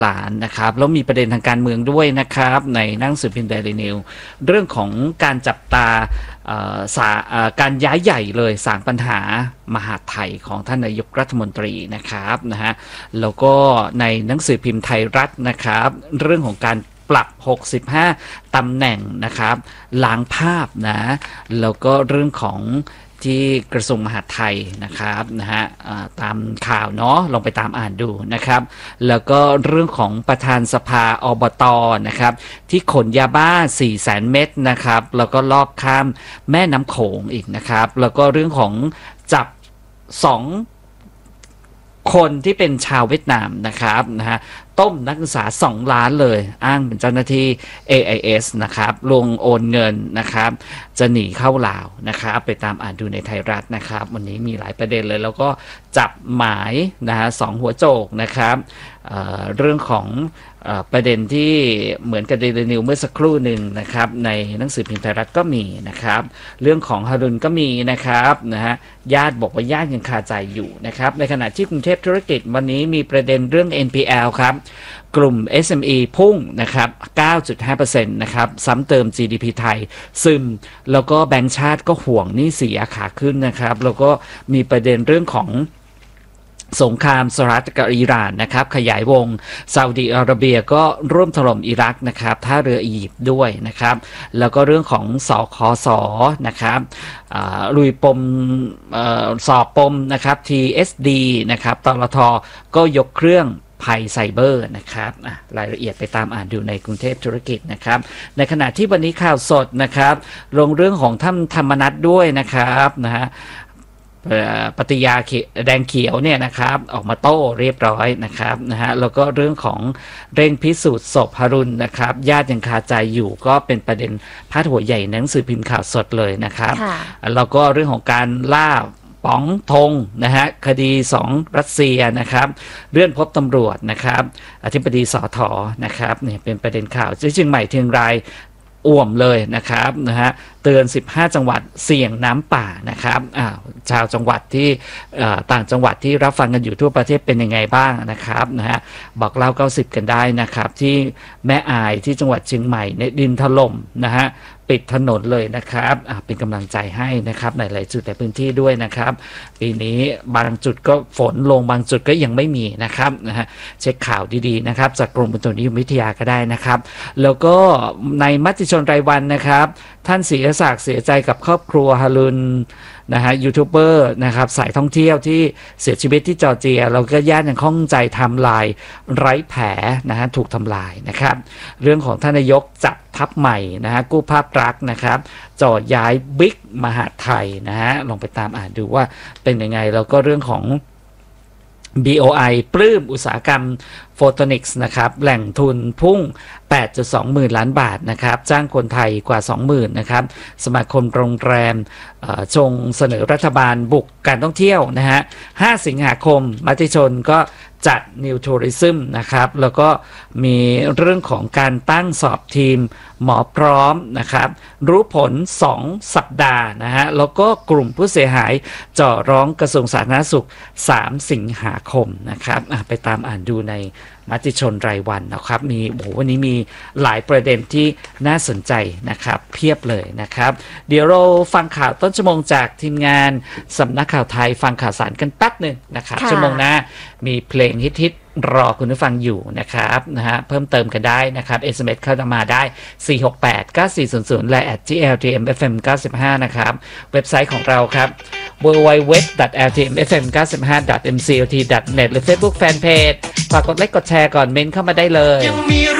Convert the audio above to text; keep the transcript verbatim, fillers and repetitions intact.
หลานนะครับแล้วมีประเด็นทางการเมืองด้วยนะครับในหนังสือพิมพ์เดลินิวเรื่องของการจับตาการย้ายใหญ่เลยสางปัญหามหาดไทยของท่านนายกรัฐมนตรีนะครับนะฮะแล้วก็ในหนังสือพิมพ์ไทยรัฐนะครับเรื่องของการปรับหกสิบห้าตำแหน่งนะครับล้างภาพนะแล้วก็เรื่องของที่กระทรวงมหาดไทยนะครับนะฮะตามข่าวเนาะลองไปตามอ่านดูนะครับแล้วก็เรื่องของประธานสภาอบต.นะครับที่ขนยาบ้า สี่แสน เม็ดนะครับแล้วก็ลอบข้ามแม่น้ำโขงอีกนะครับแล้วก็เรื่องของจับสองคนที่เป็นชาวเวียดนามนะครับนะฮะต้มนักศึกษาสองล้านเลยอ้างเป็นเจ้าหน้าที่ เอ ไอ เอส นะครับลงโอนเงินนะครับจะหนีเข้าลาวนะครับไปตามอ่านดูในไทยรัฐนะครับวันนี้มีหลายประเด็นเลยแล้วก็จับหมายนะฮะสองหัวโจกนะครับ เอ่อ เรื่องของเอ่อประเด็นที่เหมือนกับเดลินิวเมื่อสักครู่หนึ่งนะครับในหนังสือพิมพ์ไทยรัฐก็มีนะครับเรื่องของฮารุนก็มีนะครับนะฮะญาติบอกว่าญาติยังคาใจอยู่นะครับในขณะที่กรุงเทพธุรกิจวันนี้มีประเด็นเรื่อง เอ็น พี แอล ครับกลุ่ม เอส เอ็ม อี พุ่งนะครับ เก้าจุดห้าเปอร์เซ็นต์ นะครับซ้ำเติม จี ดี พี ไทยซึมแล้วก็แบงก์ชาติก็ห่วงหนี้เสียขาขึ้นนะครับแล้วก็มีประเด็นเรื่องของสงครามสหรัฐกับอิหร่านนะครับขยายวงซาอุดิอาระเบียก็ร่วมถล่มอิรักนะครับท่าเรืออียิปต์ด้วยนะครับแล้วก็เรื่องของสคสนะครับลุยปมสอบปมนะครับ ที เอส ดี นะครับตลท.ก็ยกเครื่องภัยไซเบอร์นะครับรายละเอียดไปตามอ่านดูในกรุงเทพธุรกิจนะครับในขณะที่วันนี้ข่าวสดนะครับลงเรื่องของท่านธรรมนัสด้วยนะครับนะฮะปฏิญาแดงเขียวเนี่ยนะครับออกมาโต้เรียบร้อยนะครับนะฮะแล้วก็เรื่องของเร่งพิสูจน์ศพฮารุนนะครับญาติยังคาใจอยู่ก็เป็นประเด็นพาดหัวใหญ่หนังสือพิมพ์ข่าวสดเลยนะครับแล้วก็เรื่องของการล่าป๋องธงนะฮะคดีสองรัสเซียนะครับเลื่อนพบตำรวจนะครับอธิบดีสทนะครับเนี่ยเป็นประเด็นข่าวที่เชียงใหม่เชียงรายอ่วมเลยนะครับนะฮะเตือนสิบห้าจังหวัดเสี่ยงน้ำป่านะครับอ้าวชาวจังหวัดที่ต่างจังหวัดที่รับฟังกันอยู่ทั่วประเทศเป็นยังไงบ้างนะครับนะฮะบอกเล่าเก้าสิบกันได้นะครับที่แม่อายที่จังหวัดเชียงใหม่ในดินถล่มนะฮะปิดถนนเลยนะครับเป็นกำลังใจให้นะครับในหลายจุดในพื้นที่ด้วยนะครับปีนี้บางจุดก็ฝนลงบางจุดก็ยังไม่มีนะครับนะฮะเช็คข่าวดีๆนะครับจากกรมอุตุนิยมวิทยาก็ได้นะครับแล้วก็ในมติชนรายวันนะครับท่านศรีศักดิ์เสียใจกับครอบครัวฮารุนนะฮะยูทูบเบอร์นะครับสายท่องเที่ยวที่เสียชีวิตที่จอร์เจียเราก็ญาติยังข้องใจไทม์ไลน์ไร้แผลนะฮะถูกทำลายนะครับเรื่องของท่านนายกจัดทัพใหม่นะฮะกู้ภาพรักนะครับจ่อย้ายบิ๊กมหาไทยนะฮะลองไปตามอ่านดูว่าเป็นยังไงแล้วก็เรื่องของ บี โอ ไอ ปลื้มอุตสาหกรรมโฟโตนิกส์นะครับแหล่งทุนพุ่ง แปดจุดสอง หมื่นล้านบาทนะครับจ้างคนไทยกว่า สองหมื่น นะครับสมาคมโรงแรมชงเสนอรัฐบาลบุกการท่องเที่ยวนะฮะห้าสิงหาคมมติชนก็จัด New Tourism นะครับแล้วก็มีเรื่องของการตั้งสอบทีมหมอพร้อมนะครับรู้ผลสองสัปดาห์นะฮะแล้วก็กลุ่มผู้เสียหายจ่อร้องกระทรวงสาธารณสุขสามสิงหาคมนะครับไปตามอ่านดูในมติชนรายวันนะครับมีโอ้โหวันนี้มีหลายประเด็นที่น่าสนใจนะครับเพียบเลยนะครับเดี๋ยวเราฟังข่าวต้นชั่วโมงจากทีมงานสำนักข่าวไทยฟังข่าวสารกันแป๊บหนึ่งนะครับชั่วโมงหน้ามีเพลงฮิตๆรอคุณผู้ฟังอยู่นะครับนะฮะเพิ่มเติมกันได้นะครับ เอส เอ็ม เอส เข้ามาได้สี่ หก แปด เก้า สี่ ศูนย์ ศูนย์และ แอท ที แอล ที เอ็ม เอฟ เอ็ม เก้าสิบห้านะครับเว็บไซต์ของเราครับ ดับเบิลยู ดับเบิลยู ดับเบิลยู ดอท แอล ที เอ็ม เอฟ เอ็ม เก้าสิบห้า ดอท เอ็ม ซี โอ ที ดอท เน็ต หรือ Facebook Fanpage ฝากกดไลค์กดแชร์ก่อนเมนเข้ามาได้เลย